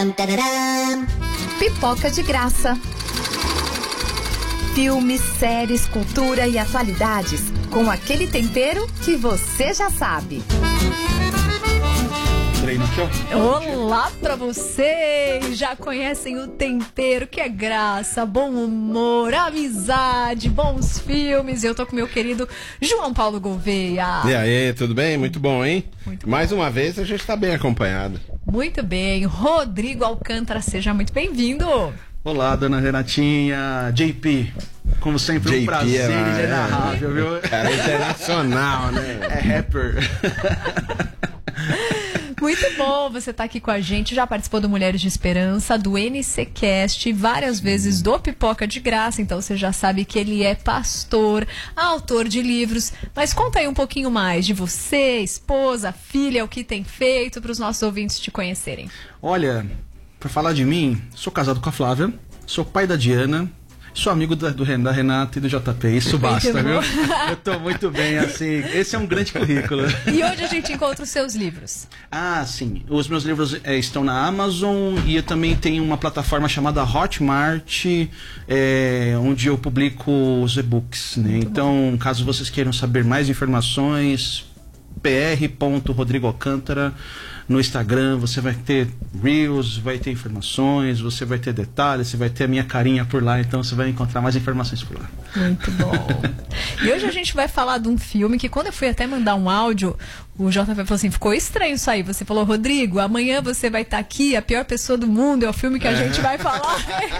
Pipoca de graça. Filmes, séries, cultura e atualidades, com aquele tempero que você já sabe. Olá pra vocês! Já conhecem o tempero que é graça, bom humor, amizade, bons filmes. Eu tô com meu querido João Paulo Gouveia. E aí, tudo bem? Muito bom, hein? Muito Mais uma vez a gente tá bem acompanhado. Muito bem. Rodrigo Alcântara, seja muito bem-vindo. Olá, dona Renatinha, JP. Como sempre, JP, um prazer inenarrável, viu? Cara internacional, né? É rapper. Muito bom você estar aqui com a gente. Já participou do Mulheres de Esperança, do NCcast, várias vezes do Pipoca de Graça. Então você já sabe que ele é pastor, autor de livros. Mas conta aí um pouquinho mais de você, esposa, filha, o que tem feito para os nossos ouvintes te conhecerem. Olha, pra falar de mim, sou casado com a Flávia, sou pai da Diana, sou amigo da Renata e do JP, isso basta, viu? Eu tô muito bem, assim, esse é um grande currículo. E onde a gente encontra os seus livros? Ah, sim, os meus livros estão na Amazon e eu também tenho uma plataforma chamada Hotmart, onde eu publico os e-books, né? Então, caso vocês queiram saber mais informações, pr.Rodrigo Alcântara no Instagram, você vai ter Reels, vai ter informações, você vai ter detalhes, você vai ter a minha carinha por lá, então você vai encontrar mais informações por lá. Muito bom. E hoje a gente vai falar de um filme que quando eu fui até mandar um áudio, o JP falou assim, ficou estranho isso aí. Você falou, Rodrigo, amanhã você vai estar aqui, a pior pessoa do mundo, é o filme que a gente vai falar.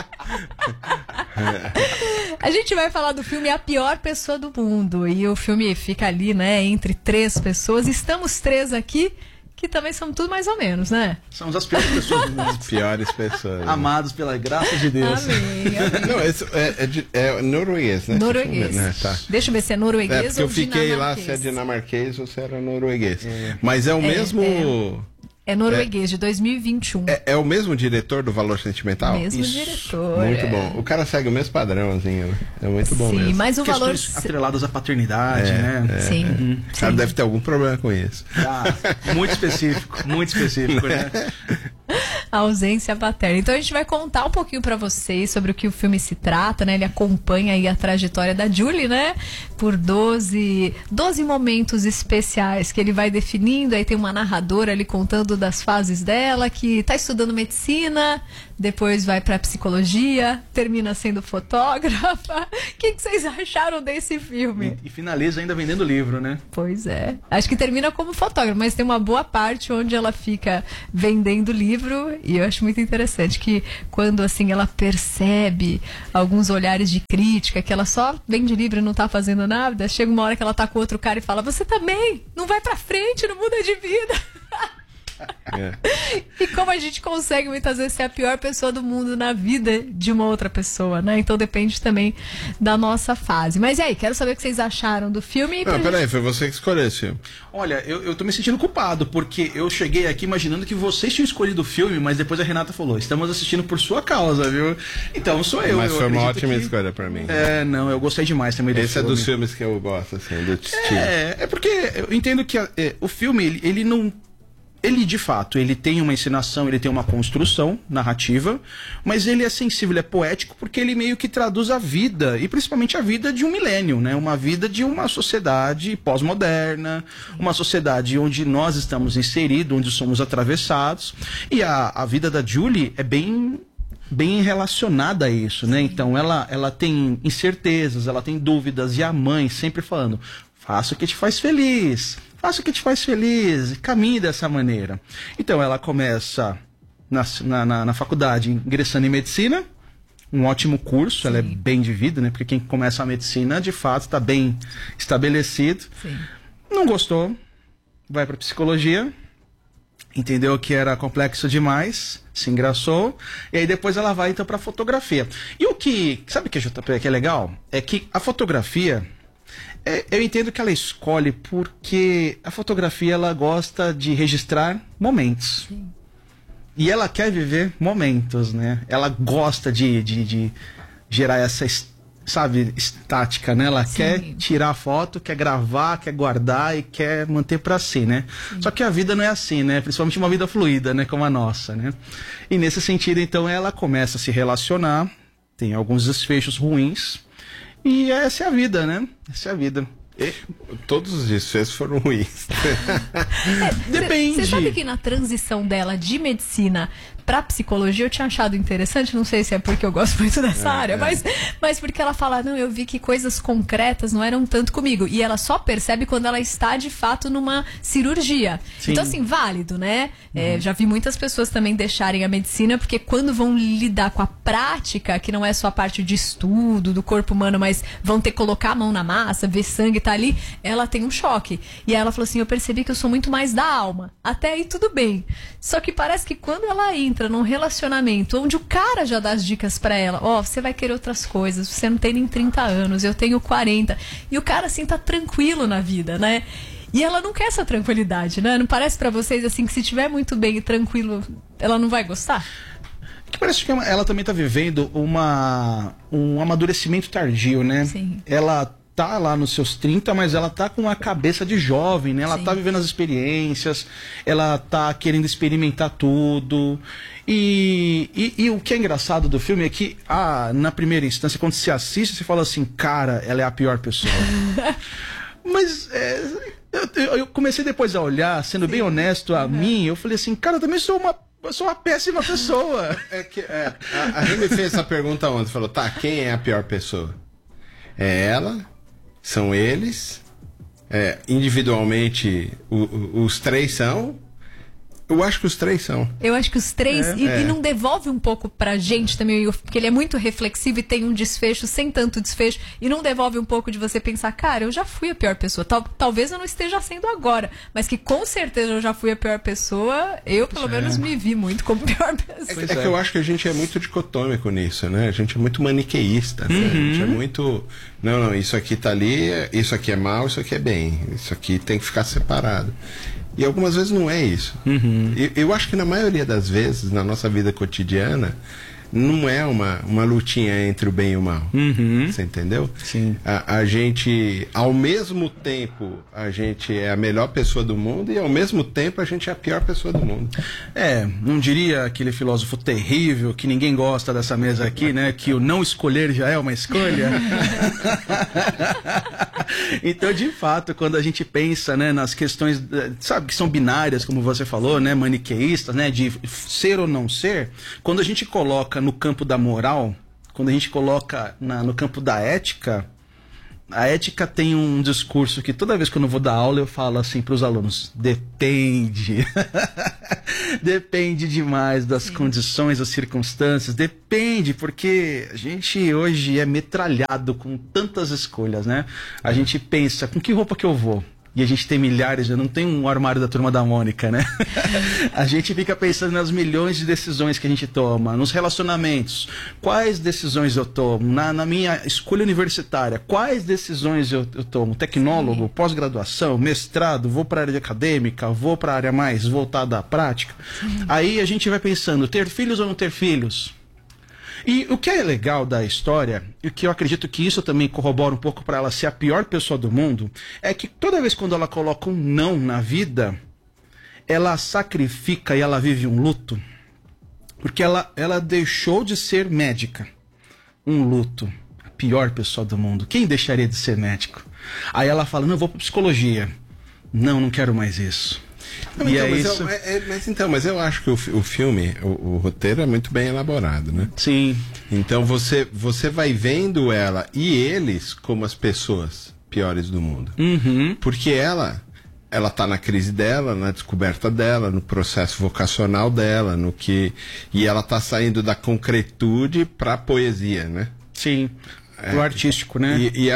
A gente vai falar do filme A Pior Pessoa do Mundo. E o filme fica ali, né, entre três pessoas. Estamos três aqui, que também são tudo mais ou menos, né? Somos as piores pessoas do mundo. As piores pessoas. Amados pela graça de Deus. Amém, amém. Não, isso é norueguês, né? Norueguês. Né? Tá. Deixa eu ver se é norueguês Porque ou eu fiquei lá dinamarquês. se é dinamarquês ou se era norueguês. Mas é o mesmo... É norueguês, de 2021. É o mesmo diretor do Valor Sentimental? Mesmo Isso. diretor. Muito bom. O cara segue o mesmo padrãozinho, né? É muito bom Sim, mesmo. mas o valor... Questões atreladas à paternidade, né? Sim. O cara deve ter algum problema com isso. Muito específico, né? A ausência paterna. Então a gente vai contar um pouquinho pra vocês sobre o que o filme se trata, né? Ele acompanha aí a trajetória da Julie, né? Por 12 momentos especiais que ele vai definindo. Aí tem uma narradora ali contando das fases dela, que tá estudando medicina, depois vai pra psicologia, termina sendo fotógrafa. O que vocês acharam desse filme? E finaliza ainda vendendo livro, né? Pois é. Acho que termina como fotógrafa, mas tem uma boa parte onde ela fica vendendo livro. E eu acho muito interessante que quando assim ela percebe alguns olhares de crítica, que ela só vende livro e não tá fazendo nada, chega uma hora que ela tá com outro cara e fala, você também não vai pra frente, não muda de vida. E como a gente consegue muitas vezes ser a pior pessoa do mundo na vida de uma outra pessoa, né? Então depende também da nossa fase. Mas e aí, quero saber o que vocês acharam do filme. Não, peraí, foi você que escolheu esse filme. Olha, eu tô me sentindo culpado, porque eu cheguei aqui imaginando que vocês tinham escolhido o filme, mas depois a Renata falou, estamos assistindo por sua causa, viu? Então sou eu. Mas eu foi uma acredito ótima que... escolha pra mim. Não, eu gostei demais também do filme. Esse é dos filmes que eu gosto, assim, do estilo. É porque eu entendo que o filme, ele não... Ele, de fato, ele tem uma encenação, ele tem uma construção narrativa, mas ele é sensível, ele é poético, porque ele meio que traduz a vida, e principalmente a vida de um milênio, né? Uma vida de uma sociedade pós-moderna, uma sociedade onde nós estamos inseridos, onde somos atravessados, e a vida da Julie é bem relacionada a isso, né? Então ela tem incertezas, ela tem dúvidas, e a mãe sempre falando, faça o que te faz feliz, faça o que te faz feliz, caminhe dessa maneira. Então ela começa na faculdade ingressando em medicina, um ótimo curso. Sim. Ela é bem de vida, né? Porque quem começa a medicina de fato está bem estabelecido. Sim. Não gostou, vai para psicologia, entendeu que era complexo demais, se engraçou, e aí depois ela vai então para fotografia. E o que, sabe o que, JP, que é legal? É que a fotografia, eu entendo que ela escolhe porque a fotografia ela gosta de registrar momentos. Sim. E ela quer viver momentos, né? Ela gosta de gerar sabe, estática, né? Ela quer tirar a foto, quer gravar, quer guardar e quer manter pra si, né? Sim. Só que a vida não é assim, né? Principalmente uma vida fluida, né? Como a nossa, né? E nesse sentido, então, ela começa a se relacionar, tem alguns desfechos ruins, e essa é a vida, né? Essa é a vida. Todos os desfechos foram ruins. Depende. Você sabe que na transição dela de medicina pra psicologia eu tinha achado interessante, não sei se é porque eu gosto muito dessa área, mas porque ela fala, não, eu vi que coisas concretas não eram tanto comigo, e ela só percebe quando ela está de fato numa cirurgia. Sim. Então assim, válido, né? Já vi muitas pessoas também deixarem a medicina, porque quando vão lidar com a prática, que não é só a parte de estudo do corpo humano, mas vão ter que colocar a mão na massa, ver sangue tá ali, ela tem um choque. E aí ela falou assim, eu percebi que eu sou muito mais da alma. Até aí tudo bem. Só que parece que quando ela entra num relacionamento onde o cara já dá as dicas pra ela, você vai querer outras coisas, você não tem nem 30 anos, eu tenho 40. E o cara assim tá tranquilo na vida, né? E ela não quer essa tranquilidade, né? Não parece pra vocês assim que se tiver muito bem e tranquilo, ela não vai gostar? Que parece que ela também tá vivendo um amadurecimento tardio, né? Sim. Ela tá lá nos seus 30, mas ela tá com a cabeça de jovem, né? Ela tá vivendo as experiências, ela tá querendo experimentar tudo. E o que é engraçado do filme é que, na primeira instância, quando você assiste, você fala assim, cara, ela é a pior pessoa. Mas eu comecei depois a olhar, sendo bem honesto a mim, eu falei assim, cara, eu também sou uma péssima pessoa. A gente me fez essa pergunta ontem, falou, tá, quem é a pior pessoa? É ela? São eles? Individualmente, os três são? Eu acho que os três são. Eu acho que os três... E não devolve um pouco pra gente também, porque ele é muito reflexivo e tem um desfecho sem tanto desfecho, e não devolve um pouco de você pensar, cara, eu já fui a pior pessoa. Talvez eu não esteja sendo agora, mas que com certeza eu já fui a pior pessoa, eu pelo menos me vi muito como pior pessoa. É que eu acho que a gente é muito dicotômico nisso, né? A gente é muito maniqueísta, né? A gente é muito... Não, isso aqui tá ali, isso aqui é mal, isso aqui é bem. Isso aqui tem que ficar separado. E algumas vezes não é isso. Eu acho que na maioria das vezes, na nossa vida cotidiana, não é uma lutinha entre o bem e o mal. Você entendeu? Sim. A gente, ao mesmo tempo, a gente é a melhor pessoa do mundo e ao mesmo tempo a gente é a pior pessoa do mundo. Não diria aquele filósofo terrível que ninguém gosta dessa mesa aqui, né? Que o não escolher já é uma escolha. Então, de fato, quando a gente pensa, né, nas questões, sabe, que são binárias, como você falou, né, maniqueístas, né, de ser ou não ser, quando a gente coloca no campo da moral, quando a gente coloca no campo da ética, a ética tem um discurso que toda vez que eu não vou dar aula eu falo assim para os alunos, depende. Depende demais das condições, das circunstâncias, depende, porque a gente hoje é metralhado com tantas escolhas, né? A gente pensa, com que roupa que eu vou? E a gente tem milhares, eu não tenho um armário da Turma da Mônica, né? A gente fica pensando nas milhões de decisões que a gente toma, nos relacionamentos, quais decisões eu tomo, na minha escolha universitária, quais decisões eu tomo, tecnólogo, pós-graduação, mestrado, vou para a área acadêmica, vou para a área mais voltada à prática. Aí a gente vai pensando, ter filhos ou não ter filhos? E o que é legal da história, e o que eu acredito que isso também corrobora um pouco para ela ser a pior pessoa do mundo, é que toda vez quando ela coloca um não na vida, ela sacrifica e ela vive um luto, porque ela deixou de ser médica. Um luto. A pior pessoa do mundo. Quem deixaria de ser médico? Aí ela fala, não, eu vou para psicologia. Não quero mais isso. Não, então, mas eu acho que o filme, o roteiro é muito bem elaborado, né? Sim. Então você vai vendo ela e eles como as pessoas piores do mundo. Porque ela tá na crise dela, na descoberta dela, no processo vocacional dela, e ela tá saindo da concretude pra poesia, né? Sim. Pro artístico, né? E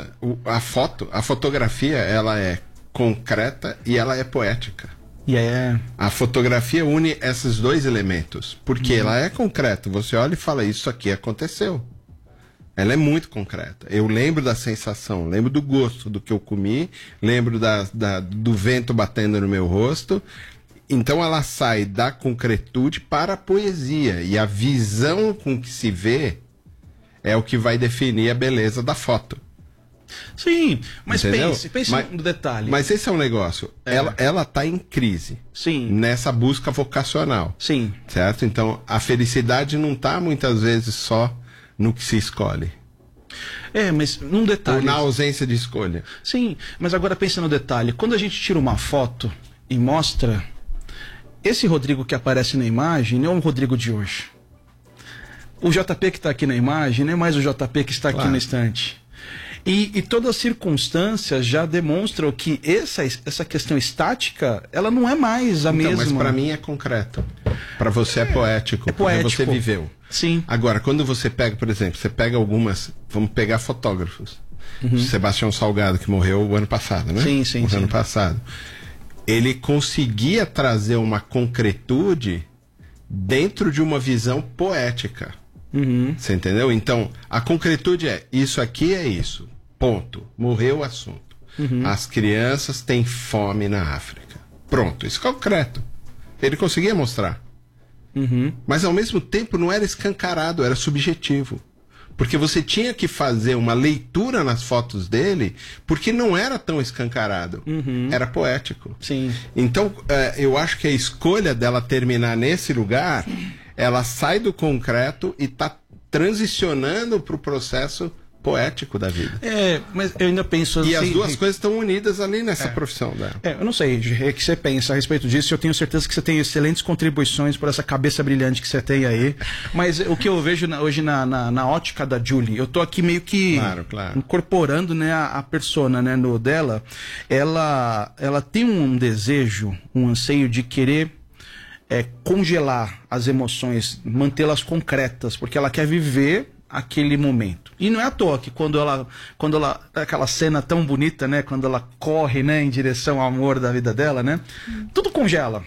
a fotografia, ela é concreta e ela é poética. A fotografia une esses dois elementos, porque ela é concreta, você olha e fala, isso aqui aconteceu. Ela é muito concreta. Eu lembro da sensação, lembro do gosto do que eu comi, lembro do vento batendo no meu rosto. Então ela sai da concretude para a poesia, e a visão com que se vê é o que vai definir a beleza da foto. Sim, mas Entendeu? pense no detalhe. Mas esse é um negócio. Ela tá em crise. Sim. Nessa busca vocacional. Sim. Certo? Então, a felicidade não tá muitas vezes só no que se escolhe. Mas num detalhe. Ou na ausência de escolha. Sim, mas agora pensa no detalhe. Quando a gente tira uma foto e mostra, esse Rodrigo que aparece na imagem não é o Rodrigo de hoje. O JP que está aqui na imagem não é mais o JP que está aqui no estante. E todas as circunstâncias já demonstram que essa questão estática, ela não é mais a mesma. Mas para mim é concreto. Para você é poético. É poético. Porque você viveu. Sim. Agora, quando você pega, por exemplo, você pega algumas... Vamos pegar fotógrafos. Sebastião Salgado, que morreu o ano passado, né? Sim. Ano passado. Ele conseguia trazer uma concretude dentro de uma visão poética. Você entendeu? Então, a concretude é: isso aqui é isso. Ponto. Morreu o assunto. As crianças têm fome na África. Pronto. Isso é concreto. Ele conseguia mostrar. Mas, ao mesmo tempo, não era escancarado, era subjetivo. Porque você tinha que fazer uma leitura nas fotos dele, porque não era tão escancarado. Era poético. Sim. Então, eu acho que a escolha dela terminar nesse lugar, ela sai do concreto e está transicionando para o processo poético da vida. Mas eu ainda penso assim... E as duas coisas estão unidas ali nessa profissão dela. Eu não sei o que você pensa a respeito disso. Eu tenho certeza que você tem excelentes contribuições por essa cabeça brilhante que você tem aí. Mas o que eu vejo hoje na ótica da Julie, eu tô aqui meio que claro. incorporando, né, a persona, né, dela. Ela tem um desejo, um anseio de querer congelar as emoções, mantê-las concretas, porque ela quer viver aquele momento. E não é à toa que quando ela aquela cena tão bonita, né, quando ela corre, né, em direção ao amor da vida dela, né, tudo congela,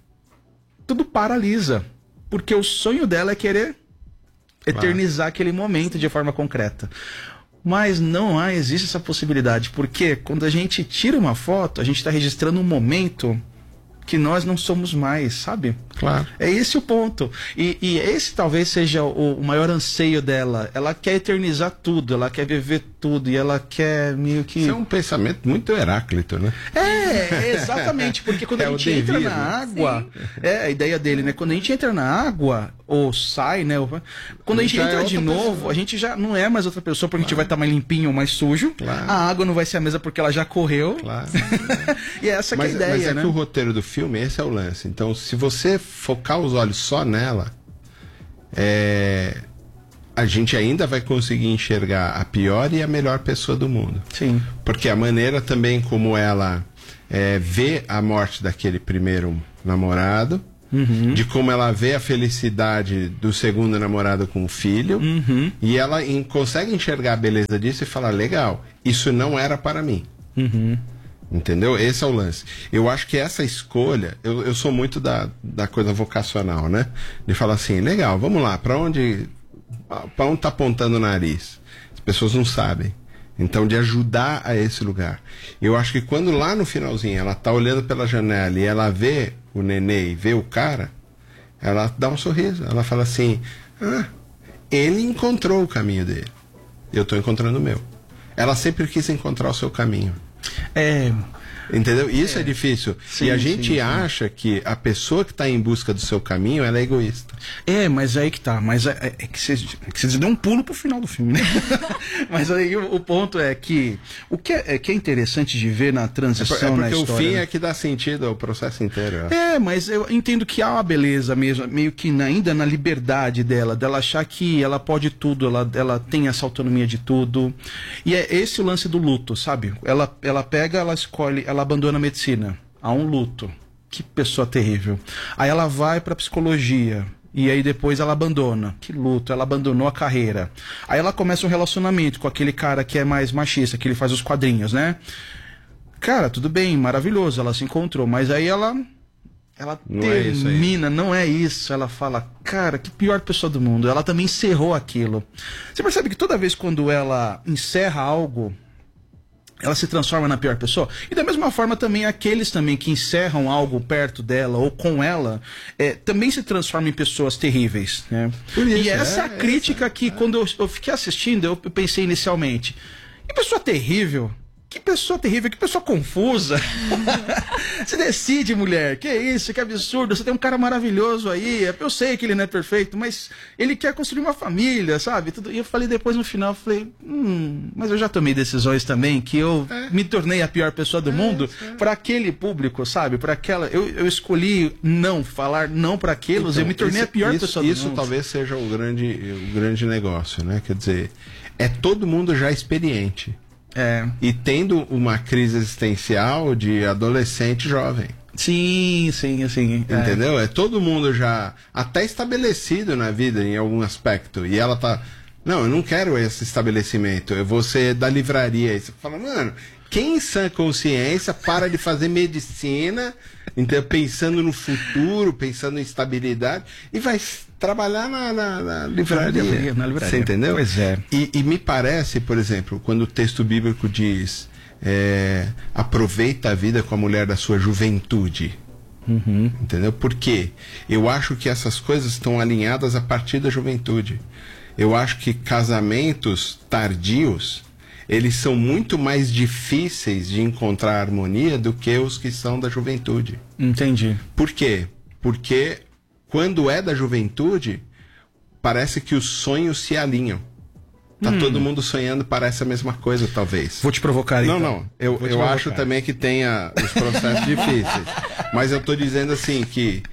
tudo paralisa, porque o sonho dela é querer eternizar aquele momento de forma concreta. Mas não existe essa possibilidade, porque quando a gente tira uma foto, a gente está registrando um momento que nós não somos mais, sabe? Claro. É esse o ponto. E esse talvez seja o maior anseio dela. Ela quer eternizar tudo, ela quer viver tudo, e ela quer meio que... Isso é um pensamento muito Heráclito, né? Exatamente, porque quando a gente entra na água... a ideia dele, né? Quando a gente entra na água, ou sai, né? Quando a gente entra de novo, a gente já não é mais outra pessoa, porque a gente vai estar mais limpinho ou mais sujo. A água não vai ser a mesma porque ela já correu. E é essa que é a ideia, mas né? Que o roteiro do filme, esse é o lance. Então, se você focar os olhos só nela, a gente ainda vai conseguir enxergar a pior e a melhor pessoa do mundo. Sim. Porque a maneira também como ela vê a morte daquele primeiro namorado, de como ela vê a felicidade do segundo namorado com o filho, e ela consegue enxergar a beleza disso e falar: legal, isso não era para mim. Entendeu? Esse é o lance. Eu acho que essa escolha, eu sou muito da coisa vocacional, né? De falar assim: legal, vamos lá, para onde tá apontando o nariz? As pessoas não sabem. Então, de ajudar a esse lugar. Eu acho que quando lá no finalzinho ela tá olhando pela janela e ela vê o nenê e vê o cara, ela dá um sorriso. Ela fala assim: ele encontrou o caminho dele. Eu tô encontrando o meu. Ela sempre quis encontrar o seu caminho. Entendeu? Isso é difícil. Sim, e a gente acha que a pessoa que está em busca do seu caminho, ela é egoísta. Mas aí que tá. Mas é que vocês dão um pulo pro final do filme, né? Mas aí o ponto é que o que é interessante de ver na transição, na história... Porque o fim é que dá sentido ao processo inteiro. Mas eu entendo que há uma beleza mesmo, meio que ainda na liberdade dela achar que ela pode tudo, ela tem essa autonomia de tudo. E é esse o lance do luto, sabe? Ela pega, ela escolhe, ela abandona a medicina. Há um luto. Que pessoa terrível. Aí ela vai pra psicologia. E aí depois ela abandona. Que luto. Ela abandonou a carreira. Aí ela começa um relacionamento com aquele cara que é mais machista, que ele faz os quadrinhos, né? Cara, tudo bem, maravilhoso. Ela se encontrou. Mas aí ela não termina, não é isso. Ela fala: cara, que pior pessoa do mundo. Ela também encerrou aquilo. Você percebe que toda vez quando ela encerra algo, ela se transforma na pior pessoa. E da mesma forma também aqueles também que encerram algo perto dela ou com ela, também se transformam em pessoas terríveis, né? E essa é a crítica que quando eu fiquei assistindo, eu pensei inicialmente, que pessoa terrível, que pessoa confusa. Você decide, mulher, que isso, que absurdo, você tem um cara maravilhoso aí, eu sei que ele não é perfeito, mas ele quer construir uma família, sabe? E eu falei depois no final, mas eu já tomei decisões também, que eu me tornei a pior pessoa do mundo para aquele público, sabe? Para aquela, eu escolhi não falar não para aqueles, então, eu me tornei a pior pessoa do mundo. Isso talvez seja o grande negócio, né? Quer dizer, é todo mundo já experiente. E tendo uma crise existencial de adolescente jovem. Sim. Entendeu? É todo mundo já até estabelecido na vida em algum aspecto. E ela tá... Não, eu não quero esse estabelecimento. Eu vou ser da livraria. E você fala, mano, quem em sã consciência para de fazer medicina, então, pensando no futuro, pensando em estabilidade, e vai trabalhar na livraria. Na livraria. Você entendeu? Pois é. E me parece, por exemplo, quando o texto bíblico diz aproveita a vida com a mulher da sua juventude. Entendeu? Por quê? Eu acho que essas coisas estão alinhadas a partir da juventude. Eu acho que casamentos tardios, eles são muito mais difíceis de encontrar harmonia do que os que são da juventude. Entendi. Por quê? Porque quando é da juventude, parece que os sonhos se alinham. Tá todo mundo sonhando, parece a mesma coisa, talvez. Vou te provocar, então. Não. Eu acho também que tenha os processos difíceis. Mas eu tô dizendo assim que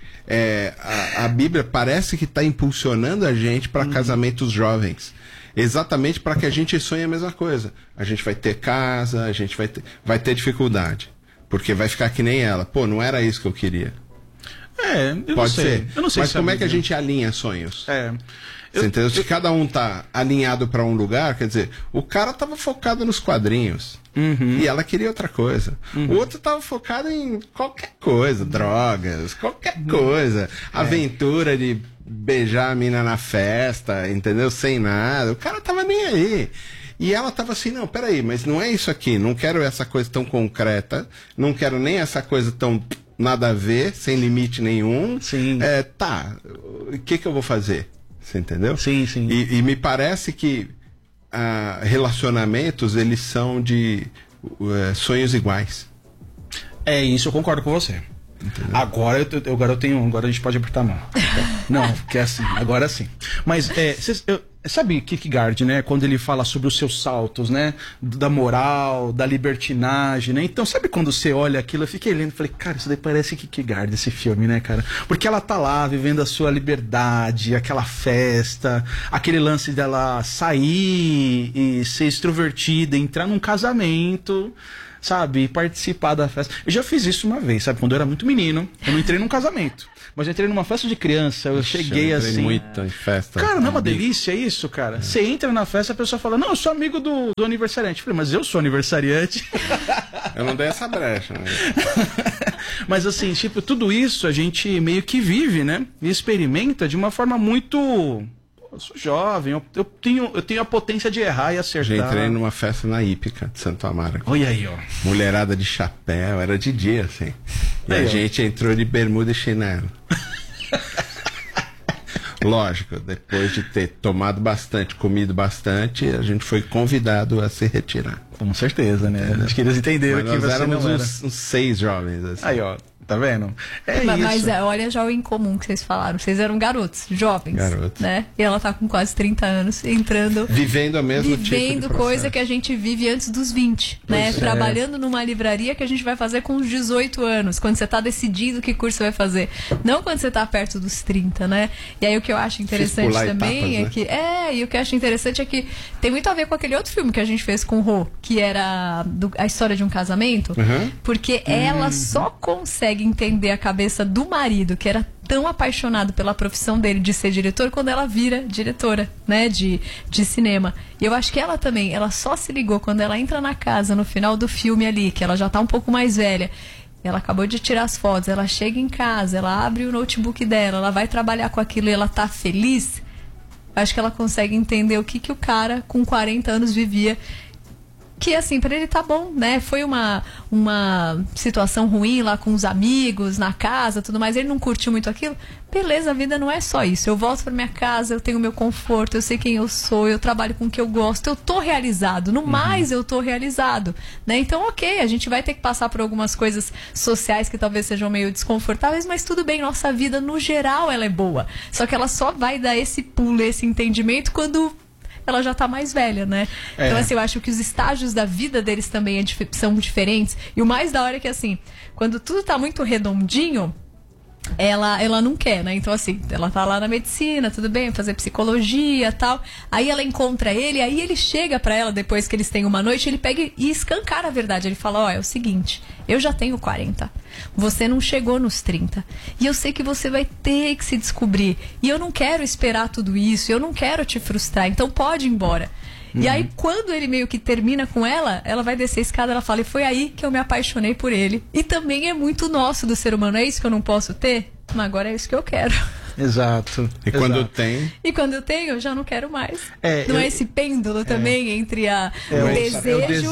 a Bíblia parece que está impulsionando a gente para casamentos jovens. Exatamente para que a gente sonhe a mesma coisa. A gente vai ter casa, a gente vai ter dificuldade. Porque vai ficar que nem ela. Pô, não era isso que eu queria. Pode ser. Eu não sei. Mas como é que a gente alinha sonhos? Você entendeu? Se cada um tá alinhado para um lugar, quer dizer, o cara tava focado nos quadrinhos e ela queria outra coisa. O outro tava focado em qualquer coisa, drogas, qualquer coisa, aventura de beijar a mina na festa, entendeu? Sem nada. O cara tava nem aí. E ela tava assim, não, peraí, mas não é isso aqui, não quero essa coisa tão concreta, não quero nem essa coisa tão nada a ver, sem limite nenhum. Sim. O que eu vou fazer? Você entendeu? Sim. E me parece que relacionamentos, eles são de sonhos iguais. É isso, eu concordo com você. Entendeu? Agora a gente pode apertar a mão. Não, porque é assim, agora sim. Mas sabe Kierkegaard, né? Quando ele fala sobre os seus saltos, né? Da moral, da libertinagem, né? Então, sabe quando você olha aquilo, eu fiquei lendo e falei, cara, isso daí parece Kierkegaard, esse filme, né, cara? Porque ela tá lá vivendo a sua liberdade, aquela festa, aquele lance dela sair e ser extrovertida, entrar num casamento, sabe, e participar da festa. Eu já fiz isso uma vez, sabe, quando eu era muito menino. Eu não entrei num casamento, mas eu entrei numa festa de criança. Eu cheguei eu assim. Muito em festa. Cara, não é uma delícia isso, cara? Você entra na festa, a pessoa fala, não, eu sou amigo do aniversariante. Eu falei, mas eu sou aniversariante. Eu não dei essa brecha, né? Mas assim, tipo, tudo isso a gente meio que vive, né? E experimenta de uma forma muito... Eu sou jovem, eu tenho a potência de errar e acertar. Já entrei numa festa na Hípica de Santo Amaro. Olha aí, ó. Mulherada de chapéu, era de dia, assim. E aí, a gente entrou de bermuda e chinelo. Lógico, depois de ter tomado bastante, comido bastante, a gente foi convidado a se retirar. Com certeza, né? Acho que eles entenderam que nós você éramos não era. uns 6 jovens, assim. Aí, ó. Tá vendo? Mas olha já o incomum que vocês falaram. Vocês eram garotos, jovens. Garotos. Né? E ela tá com quase 30 anos, entrando. Vivendo a mesma tipo de Vivendo coisa que a gente vive antes dos 20. Né? Trabalhando numa livraria que a gente vai fazer com os 18 anos. Quando você tá decidindo que curso você vai fazer. Não quando você tá perto dos 30, né? E aí o que eu acho interessante também etapas, é que. E o que eu acho interessante é que tem muito a ver com aquele outro filme que a gente fez com o Rô, que era a história de um casamento. Porque ela só consegue entender a cabeça do marido, que era tão apaixonado pela profissão dele de ser diretor, quando ela vira diretora, né, de cinema. E eu acho que ela também, ela só se ligou quando ela entra na casa no final do filme ali, que ela já tá um pouco mais velha. Ela acabou de tirar as fotos, ela chega em casa, ela abre o notebook dela, ela vai trabalhar com aquilo e ela tá feliz. Acho que ela consegue entender o que o cara com 40 anos vivia. que assim, pra ele tá bom, né? Foi uma situação ruim lá com os amigos, na casa, tudo mais. Ele não curtiu muito aquilo. Beleza, a vida não é só isso. Eu volto pra minha casa, eu tenho meu conforto, eu sei quem eu sou, eu trabalho com o que eu gosto, eu tô realizado. No mais, eu tô realizado, né? Então, ok, a gente vai ter que passar por algumas coisas sociais que talvez sejam meio desconfortáveis, mas tudo bem, nossa vida, no geral, ela é boa. Só que ela só vai dar esse pulo, esse entendimento quando ela já tá mais velha, né? Então, assim, eu acho que os estágios da vida deles também são diferentes. E o mais da hora é que, assim, quando tudo tá muito redondinho, ela não quer, né? Então, assim, ela tá lá na medicina, tudo bem, fazer psicologia e tal. Aí ela encontra ele, aí ele chega pra ela, depois que eles têm uma noite, ele pega e escancara a verdade. Ele fala, ó, é o seguinte, eu já tenho 40, você não chegou nos 30. E eu sei que você vai ter que se descobrir. E eu não quero esperar tudo isso, eu não quero te frustrar, então pode ir embora. E aí, quando ele meio que termina com ela, ela vai descer a escada, ela fala, e foi aí que eu me apaixonei por ele. E também é muito nosso do ser humano, é isso que eu não posso ter? Mas agora é isso que eu quero. Exato. E quando tem... E quando eu tenho, eu já não quero mais. Não é esse pêndulo também entre o desejo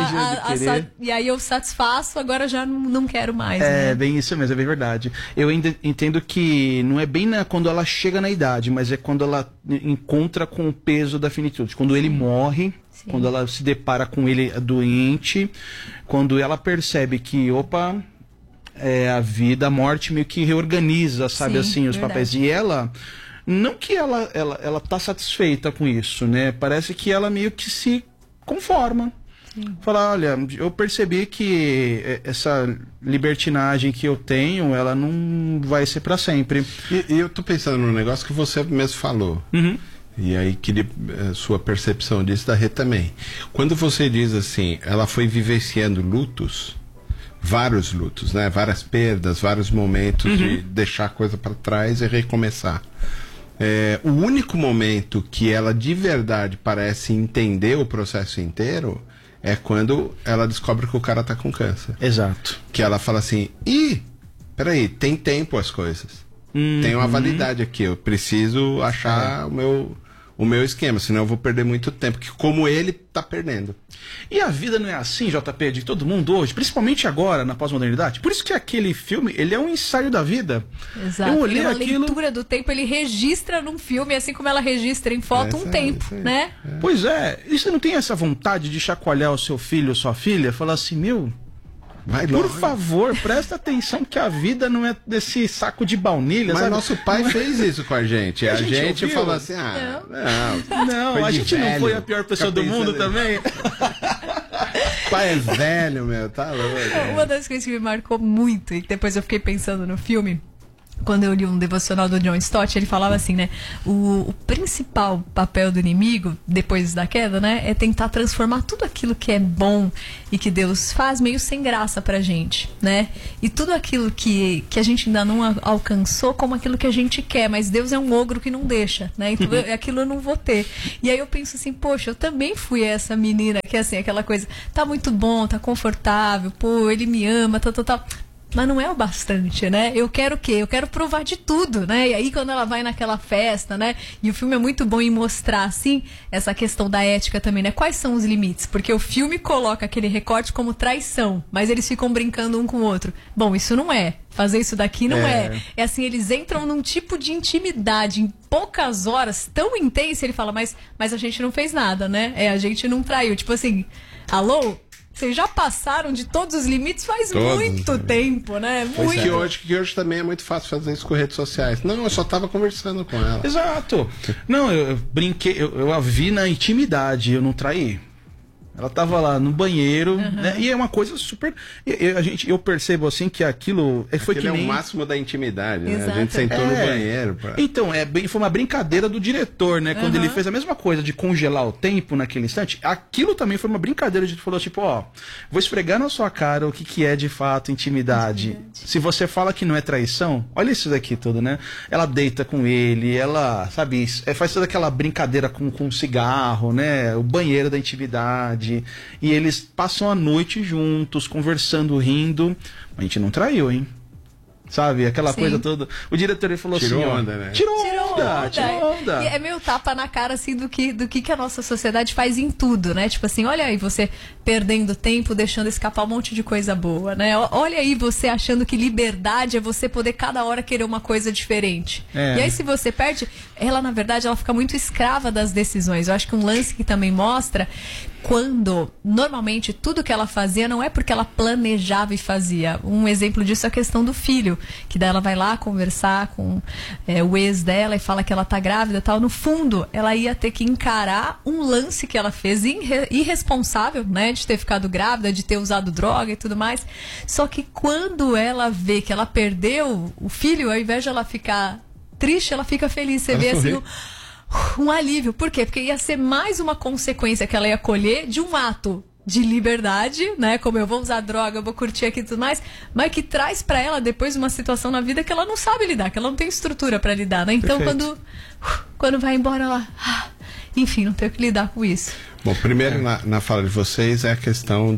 e aí eu satisfaço, agora já não quero mais. É bem isso mesmo, é bem verdade. Eu ainda entendo que não é bem quando ela chega na idade, mas é quando ela encontra com o peso da finitude. Quando ele morre, quando ela se depara com ele doente, quando ela percebe que, opa... a vida, a morte meio que reorganiza, sabe, assim, os papéis. E ela, não que ela tá satisfeita com isso, né? Parece que ela meio que se conforma. Fala, olha, eu percebi que essa libertinagem que eu tenho, ela não vai ser pra sempre. E eu tô pensando num negócio que você mesmo falou. E aí, queria sua percepção disso, da Rê também. Quando você diz assim, ela foi vivenciando lutos... vários lutos, né? Várias perdas, vários momentos de deixar a coisa para trás e recomeçar. O único momento que ela de verdade parece entender o processo inteiro é quando ela descobre que o cara tá com câncer. Exato. Que ela fala assim, peraí, tem tempo as coisas. Tem uma validade aqui, eu preciso achar o meu esquema, senão eu vou perder muito tempo, que como ele tá perdendo. E a vida não é assim, JP, de todo mundo hoje, principalmente agora, na pós-modernidade? Por isso que aquele filme, ele é um ensaio da vida. Exato. Eu olhei aquilo... A leitura do tempo, ele registra num filme, assim como ela registra em foto tempo, né? Pois é, e você não tem essa vontade de chacoalhar o seu filho ou sua filha, falar assim, meu... Vai logo. Por favor, presta atenção que a vida não é desse saco de baunilha. Mas sabe? nosso pai fez isso com a gente. A gente falou assim, não, a gente não foi a pior pessoa do mundo também. Pai é velho, meu, tá louco. Uma das coisas que me marcou muito, e depois eu fiquei pensando no filme, quando eu li um devocional do John Stott, ele falava assim, né? O principal papel do inimigo, depois da queda, né? É tentar transformar tudo aquilo que é bom e que Deus faz meio sem graça pra gente, né? E tudo aquilo que a gente ainda não alcançou como aquilo que a gente quer, mas Deus é um ogro que não deixa, né? Então aquilo eu não vou ter. E aí eu penso assim, poxa, eu também fui essa menina que, assim, aquela coisa, tá muito bom, tá confortável, pô, ele me ama, tal. Mas não é o bastante, né? Eu quero o quê? Eu quero provar de tudo, né? E aí quando ela vai naquela festa, né? E o filme é muito bom em mostrar, assim, essa questão da ética também, né? Quais são os limites? Porque o filme coloca aquele recorte como traição, mas eles ficam brincando um com o outro. Bom, isso não é. Fazer isso daqui não é. É assim, eles entram num tipo de intimidade em poucas horas, tão intensa, ele fala, mas a gente não fez nada, né? A gente não traiu. Tipo assim, alô? Vocês já passaram de todos os limites faz muito tempo, né? Muito. Que hoje também é muito fácil fazer isso com redes sociais. Não, eu só tava conversando com ela. Exato. Não, eu brinquei, eu a vi na intimidade, eu não traí. Ela tava lá no banheiro, né? E é uma coisa super... Eu percebo assim que aquilo... Foi que nem... é o máximo da intimidade, né? A gente sentou no banheiro. Então, foi uma brincadeira do diretor, né? Quando ele fez a mesma coisa de congelar o tempo naquele instante, aquilo também foi uma brincadeira. A gente falou tipo, vou esfregar na sua cara o que é de fato intimidade. Se você fala que não é traição, olha isso daqui tudo, né? Ela deita com ele, ela, sabe, faz toda aquela brincadeira com cigarro, né? O banheiro da intimidade. E eles passam a noite juntos, conversando, rindo. A gente não traiu, hein? Sabe? Aquela coisa toda. O diretor ele falou Tirou assim... onda, né? Tirou tirou onda. E é meio tapa na cara, assim, do que a nossa sociedade faz em tudo, né? Tipo assim, olha aí você perdendo tempo, deixando escapar um monte de coisa boa, né? Olha aí você achando que liberdade é você poder cada hora querer uma coisa diferente. E aí se você perde, ela na verdade ela fica muito escrava das decisões. Eu acho que um lance que também mostra quando, normalmente, tudo que ela fazia não é porque ela planejava e fazia. Um exemplo disso é a questão do filho, que daí ela vai lá conversar com o ex dela e fala que ela tá grávida e tal. No fundo, ela ia ter que encarar um lance que ela fez irresponsável, né, de ter ficado grávida, de ter usado droga e tudo mais. Só que quando ela vê que ela perdeu o filho, ao invés de ela ficar triste, ela fica feliz. Você vê assim um alívio. Por quê? Porque ia ser mais uma consequência que ela ia colher de um ato de liberdade, né? Como eu vou usar droga, eu vou curtir aqui e tudo mais, mas que traz pra ela depois uma situação na vida que ela não sabe lidar, que ela não tem estrutura pra lidar, né? Então quando vai embora ela... enfim, não tem o que lidar com isso. Bom, primeiro na fala de vocês é a questão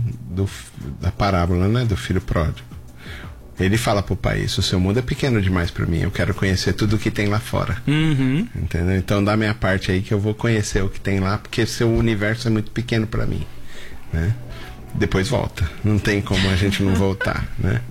da parábola, né? Do filho pródigo. Ele fala pro pai isso: o seu mundo é pequeno demais pra mim, eu quero conhecer tudo o que tem lá fora. Entendeu? Então da minha parte aí que eu vou conhecer o que tem lá, porque seu universo é muito pequeno pra mim, né? Depois volta, não tem como a gente não voltar, né?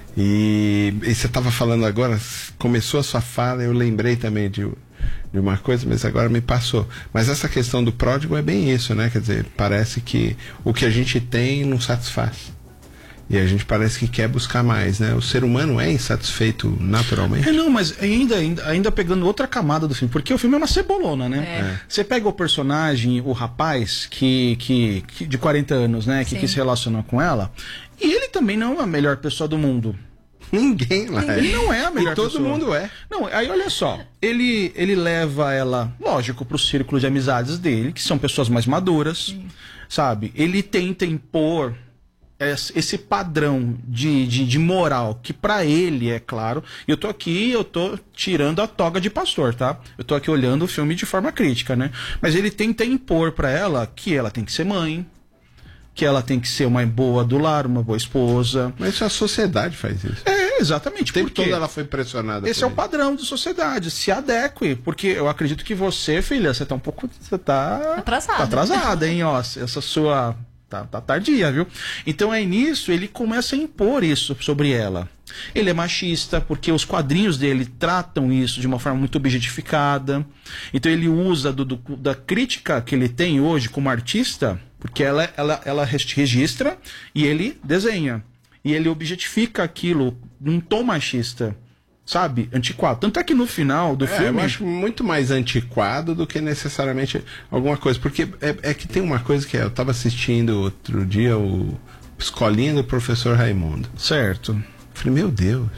E você tava falando agora, começou a sua fala, eu lembrei também de uma coisa, mas agora me passou. Mas essa questão do pródigo é bem isso, né? Quer dizer, parece que o que a gente tem não satisfaz. E a gente parece que quer buscar mais, né? O ser humano é insatisfeito naturalmente. Não, mas ainda pegando outra camada do filme, porque o filme é uma cebolona, né? Você pega o personagem, o rapaz que de 40 anos, né? Que se relaciona com ela, e ele também não é a melhor pessoa do mundo. Ninguém lá Ele não é a melhor pessoa. Todo mundo é. Não, aí olha só, ele leva ela, lógico, pro círculo de amizades dele, que são pessoas mais maduras, sabe? Ele tenta impor esse padrão de moral, que pra ele, é claro, eu tô tirando a toga de pastor, tá? Eu tô aqui olhando o filme de forma crítica, né? Mas ele tenta impor pra ela que ela tem que ser mãe, que ela tem que ser uma boa do lar, uma boa esposa. Mas a sociedade faz isso. Exatamente. O tempo todo ela foi pressionada. Esse é o padrão da sociedade. Se adeque, porque eu acredito que você, filha, você tá um pouco... Você tá atrasada. Tá atrasada, hein? Ó, essa sua... Tá tardia, viu? Então aí nisso ele começa a impor isso sobre ela. Ele é machista porque os quadrinhos dele tratam isso de uma forma muito objetificada. Então ele usa da crítica que ele tem hoje como artista, porque ela registra e ele desenha. E ele objetifica aquilo num tom machista, sabe? Antiquado. Tanto é que no final do filme... Eu acho muito mais antiquado do que necessariamente alguma coisa. Porque é que tem uma coisa que eu estava assistindo outro dia, o Escolinha do Professor Raimundo. Certo. Eu falei, meu Deus.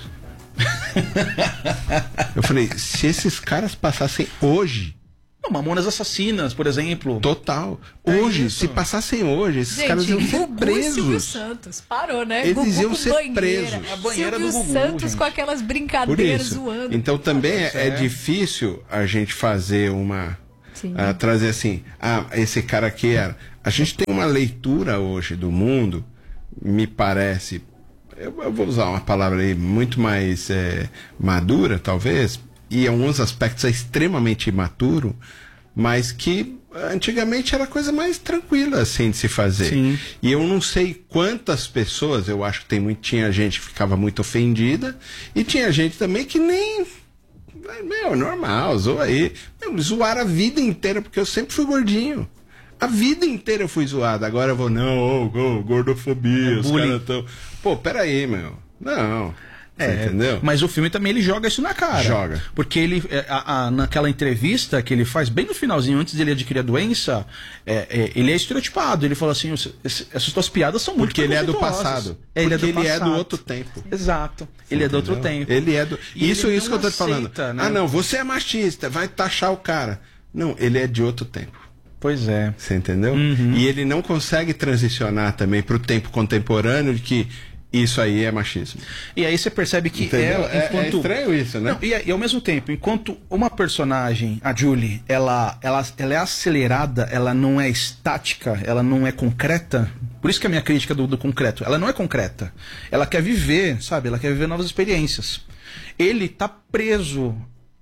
Eu falei, se esses caras passassem hoje... Não, Mamonas Assassinas, por exemplo. Total. Hoje, se passassem hoje, esses caras iam ser presos. Silvio Santos, parou, né? Eles Gugu iam ser presos. A banheira Silvio do Gugu, Santos gente. com aquelas brincadeiras zoando. Então também é difícil a gente fazer trazer assim, esse cara aqui era... A gente tem uma leitura hoje do mundo, me parece, eu vou usar uma palavra aí muito mais madura, talvez, e em alguns aspectos é extremamente imaturo, mas que antigamente era a coisa mais tranquila assim de se fazer. Sim. E eu não sei quantas pessoas, eu acho que tinha gente que ficava muito ofendida, e tinha gente também que nem... normal, zoa aí. Zoaram a vida inteira, porque eu sempre fui gordinho. A vida inteira eu fui zoado. Agora eu vou, gordofobia, os caras tão... Pô, peraí, meu. Não. Você entendeu? Mas o filme também ele joga isso na cara. Joga. Porque ele, naquela entrevista que ele faz bem no finalzinho, antes dele adquirir a doença, ele é estereotipado. Ele fala assim, essas tuas piadas são muito porque ele é do passado. Ele é do outro tempo. Exato. Ele é do outro tempo. Ele é do... Isso que eu tô te falando. Né? Não, você é machista, vai taxar o cara. Não, ele é de outro tempo. Pois é. Você entendeu? E ele não consegue transicionar também pro tempo contemporâneo de que isso aí é machismo. E aí você percebe que ela, enquanto... É estranho isso, né? Não, e ao mesmo tempo, enquanto uma personagem, a Julie, ela é acelerada, ela não é estática, ela não é concreta. Por isso que a minha crítica do concreto, ela não é concreta. Ela quer viver, sabe? Ela quer viver novas experiências. Ele tá preso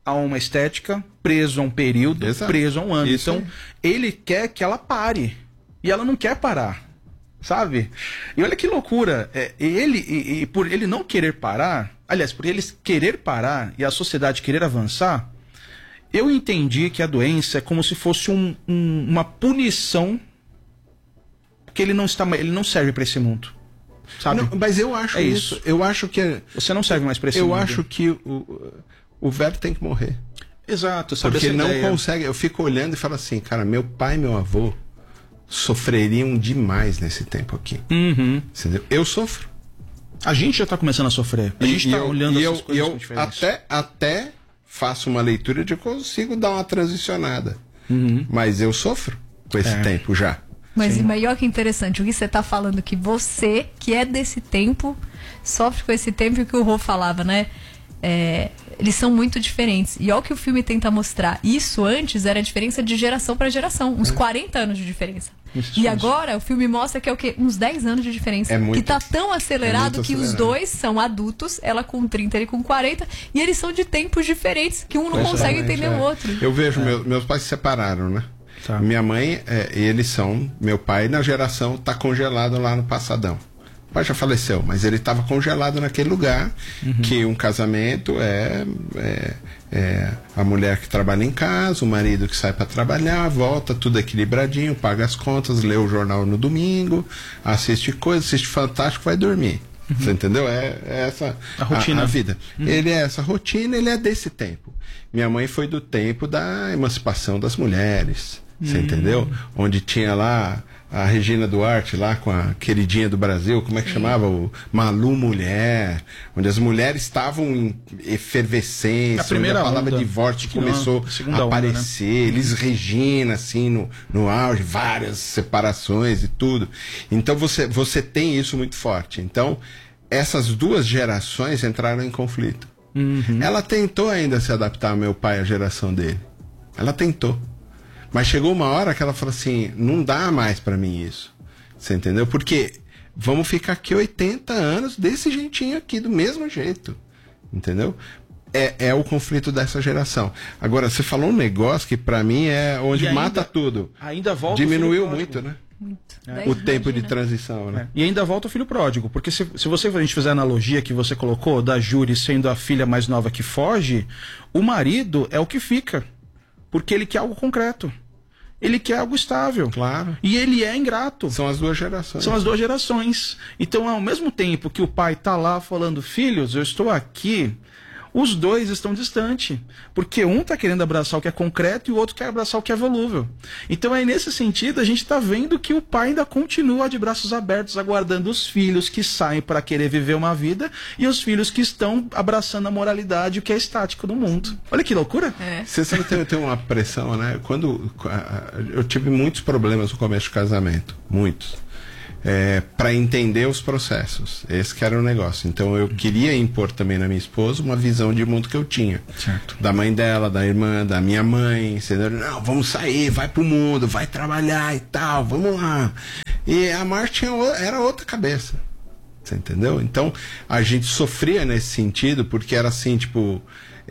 a uma estética, preso a um período, Exato. preso a um ano. Isso Então, ele quer que ela pare. E ela não quer parar. Sabe? E olha que loucura. E por ele não querer parar, aliás, por ele querer parar e a sociedade querer avançar, eu entendi que a doença é como se fosse uma punição, porque ele não serve para esse mundo. Sabe? Não, mas eu acho isso. Eu acho que você não serve mais para esse mundo. Eu acho que o velho tem que morrer. Exato, sabe? Porque não consegue. Eu fico olhando e falo assim, cara, meu pai e meu avô sofreriam demais nesse tempo aqui. Entendeu? Eu sofro. A gente já está começando a sofrer. A gente está olhando essas coisas com diferença. Até faço uma leitura de que eu consigo dar uma transicionada. Mas eu sofro com esse tempo já. Mas olha que interessante, o que você está falando, que você, que é desse tempo, sofre com esse tempo, e o que o Rô falava, né? Eles são muito diferentes. E olha o que o filme tenta mostrar. Isso antes era a diferença de geração para geração. Uns 40 anos de diferença. E agora o filme mostra que é o quê? Uns 10 anos de diferença. Que tá tão acelerado que os dois são adultos, ela com 30, ele com 40, e eles são de tempos diferentes, que um não consegue entender o outro. Eu vejo, meus pais se separaram, né? Tá. Minha mãe, meu pai na geração tá congelado lá no Passadão. O pai já faleceu, mas ele estava congelado naquele lugar, que um casamento é a mulher que trabalha em casa, o marido que sai para trabalhar, volta, tudo equilibradinho, paga as contas, lê o jornal no domingo, assiste coisas, assiste Fantástico, vai dormir. Você entendeu? É essa a rotina. A vida. Ele é essa rotina, ele é desse tempo. Minha mãe foi do tempo da emancipação das mulheres. Você entendeu? Onde tinha lá a Regina Duarte, lá com a queridinha do Brasil, como é que chamava? O Malu Mulher, onde as mulheres estavam em efervescência, onde a palavra divórcio começou a aparecer, onda, né? Elis Regina, assim, no auge, várias separações e tudo. Então você tem isso muito forte. Então, essas duas gerações entraram em conflito. Ela tentou ainda se adaptar ao meu pai, à geração dele. Ela tentou. Mas chegou uma hora que ela falou assim, não dá mais pra mim isso. Você entendeu? Porque vamos ficar aqui 80 anos desse jeitinho aqui, do mesmo jeito. Entendeu? É o conflito dessa geração. Agora, você falou um negócio que pra mim é onde ainda, mata tudo. Ainda volta. Diminuiu muito, né? Muito. O tempo de transição, né? E ainda volta o filho pródigo, porque se a gente fizer a analogia que você colocou da Júri sendo a filha mais nova que foge, o marido é o que fica. Porque ele quer algo concreto. Ele quer algo estável. Claro. E ele é ingrato. São as duas gerações. São as duas gerações. Então, ao mesmo tempo que o pai está lá falando, filhos, eu estou aqui, os dois estão distantes. Porque um está querendo abraçar o que é concreto e o outro quer abraçar o que é volúvel. Então, aí, nesse sentido, a gente está vendo que o pai ainda continua de braços abertos, aguardando os filhos que saem para querer viver uma vida e os filhos que estão abraçando a moralidade, o que é estático do mundo. Olha que loucura. Você sabe que tem uma pressão, né? Quando eu tive muitos problemas no começo do casamento. Muitos. Para entender os processos. Esse que era o negócio. Então eu queria impor também na minha esposa uma visão de mundo que eu tinha. Certo. Da mãe dela, da irmã, da minha mãe. Entendeu? Não, vamos sair, vai pro mundo, vai trabalhar e tal, vamos lá. E a Marta era outra cabeça. Você entendeu? Então a gente sofria nesse sentido, porque era assim, tipo,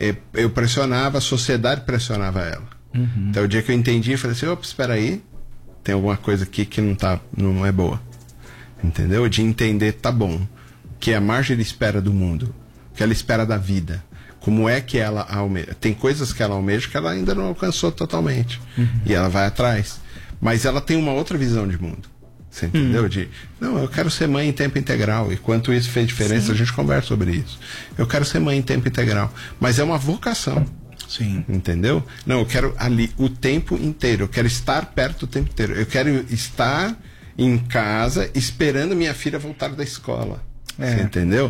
eu pressionava, a sociedade pressionava ela. Então o dia que eu entendi, eu falei assim, opa, espera aí, tem alguma coisa aqui que não é boa. Entendeu? De entender, tá bom, que a Marjorie espera do mundo, que ela espera da vida, como é que ela almeja. Tem coisas que ela almeja que ela ainda não alcançou totalmente, e ela vai atrás, mas ela tem uma outra visão de mundo. Você entendeu? Não, eu quero ser mãe em tempo integral, e quanto isso fez diferença, a gente conversa sobre isso. Eu quero ser mãe em tempo integral, mas é uma vocação. Sim. Entendeu? Não, eu quero ali o tempo inteiro, eu quero estar perto o tempo inteiro, eu quero estar em casa esperando minha filha voltar da escola. Você entendeu?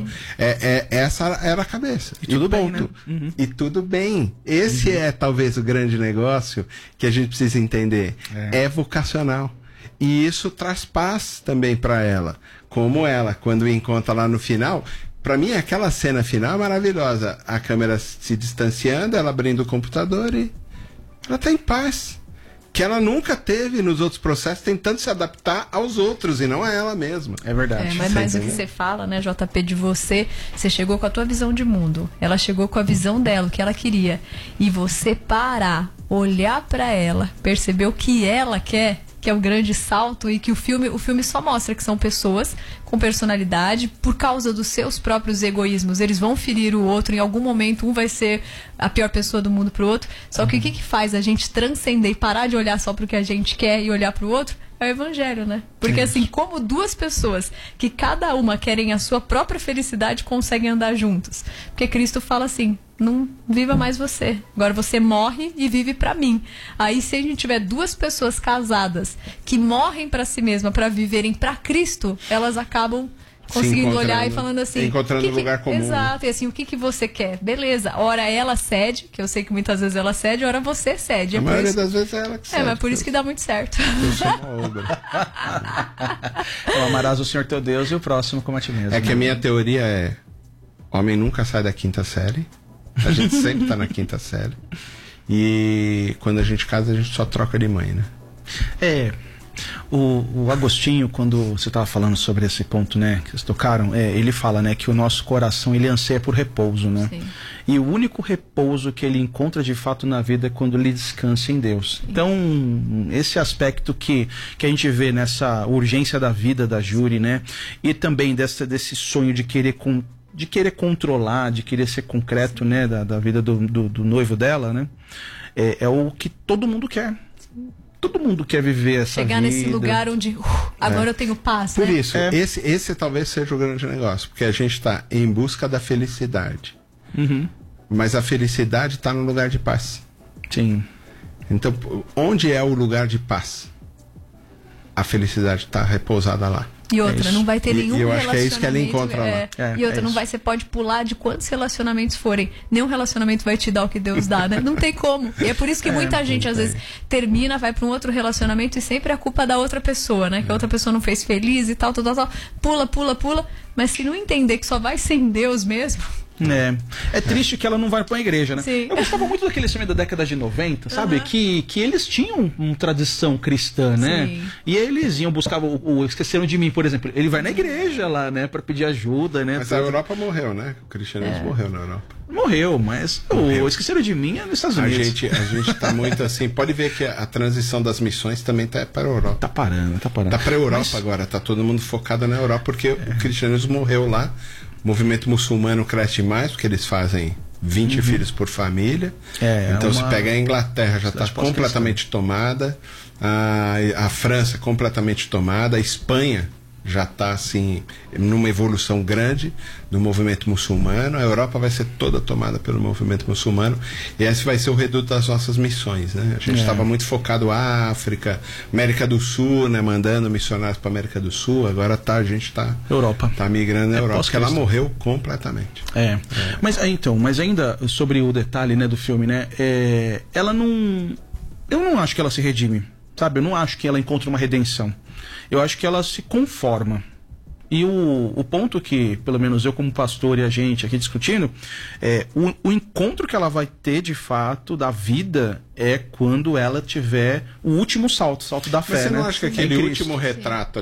Essa era a cabeça. E tudo bem, né? E tudo bem. Esse é talvez o grande negócio que a gente precisa entender. É vocacional. E isso traz paz também para ela. Como ela, quando encontra lá no final, para mim aquela cena final é maravilhosa. A câmera se distanciando, ela abrindo o computador e ela tá em paz. que ela nunca teve nos outros processos, tentando se adaptar aos outros e não a ela mesma. É verdade. Mas o que você fala, né, JP, de você chegou com a tua visão de mundo, ela chegou com a visão dela, o que ela queria, e você parar, olhar pra ela, perceber o que ela quer, que é o grande salto, e que o filme só mostra que são pessoas com personalidade, por causa dos seus próprios egoísmos, eles vão ferir o outro, em algum momento um vai ser a pior pessoa do mundo pro outro, só que o que faz a gente transcender e parar de olhar só pro que a gente quer e olhar pro outro? É o evangelho, né? Porque assim, como duas pessoas que cada uma querem a sua própria felicidade conseguem andar juntos? Porque Cristo fala assim, não viva mais você, agora você morre e vive pra mim. Aí se a gente tiver duas pessoas casadas que morrem pra si mesma pra viverem pra Cristo, elas acabam conseguindo olhar e falando assim, encontrando lugar comum. Exato, e assim, o que você quer? Beleza, ora ela cede, que eu sei que muitas vezes ela cede, ora você cede. A maioria das vezes é ela que cede. Mas por isso que dá muito certo. Eu sou uma obra. Então, amarás o Senhor teu Deus e o próximo como a ti mesmo. É que a minha teoria é: homem nunca sai da quinta série. A gente sempre tá na quinta série. E quando a gente casa, a gente só troca de mãe, né? O Agostinho, quando você estava falando sobre esse ponto, né, que vocês tocaram, ele fala, né, que o nosso coração, ele anseia por repouso, né? Sim. E o único repouso que ele encontra de fato na vida é quando ele descansa em Deus. Sim. Então, esse aspecto que a gente vê nessa urgência da vida da Júri, né, e também desse sonho de querer controlar, de querer ser concreto, né, da vida do noivo dela, né, é o que todo mundo quer. Todo mundo quer viver essa chegar vida. Nesse lugar onde agora eu tenho paz, Por né? isso, esse talvez seja o grande negócio, porque a gente está em busca da felicidade. Uhum. Mas a felicidade está no lugar de paz. Sim. Então, onde é o lugar de paz? A felicidade está repousada lá. E outra, não vai ter nenhum eu relacionamento. acho que é isso que ela encontra lá. E outra, você pode pular de quantos relacionamentos forem. Nenhum relacionamento vai te dar o que Deus dá, né? Não tem como. E é por isso que muita gente, às vezes, termina, vai para um outro relacionamento e sempre é culpa da outra pessoa, né? Que a outra pessoa não fez feliz e tal. Pula. Mas se não entender que só vai ser em Deus mesmo... É triste que ela não vai pra uma igreja, né? Sim. Eu gostava muito daquele filme da década de 90, sabe? Que eles tinham uma tradição cristã, né? Sim. E eles iam buscar o Esqueceram de Mim, por exemplo. Ele vai na igreja lá, né? Pra pedir ajuda, né? Mas a Europa morreu, né? O cristianismo morreu na Europa. Morreu, mas o Esqueceram de Mim é nos Estados Unidos. A gente tá muito assim. Pode ver que a transição das missões também tá para a Europa. Tá parando. Tá pra Europa agora. Tá todo mundo focado na Europa porque o cristianismo morreu lá. O movimento muçulmano cresce mais, porque eles fazem 20 filhos por família. Então, se pega a Inglaterra, já está completamente tomada. A França, completamente tomada. A Espanha já está, assim, numa evolução grande do movimento muçulmano. A Europa vai ser toda tomada pelo movimento muçulmano. E esse vai ser o reduto das nossas missões, né? A gente estava muito focado na África, América do Sul, né? Mandando missionários para América do Sul. Agora a gente está migrando na Europa, porque ela morreu completamente. Mas ainda sobre o detalhe, né, do filme, né? Ela não... Eu não acho que ela se redime, sabe? Eu não acho que ela encontre uma redenção. Eu acho que ela se conforma. E o ponto que, pelo menos eu como pastor e a gente aqui discutindo, o encontro que ela vai ter de fato da vida é quando ela tiver o último salto da fé. Mas você não né? acha que aquele último retrato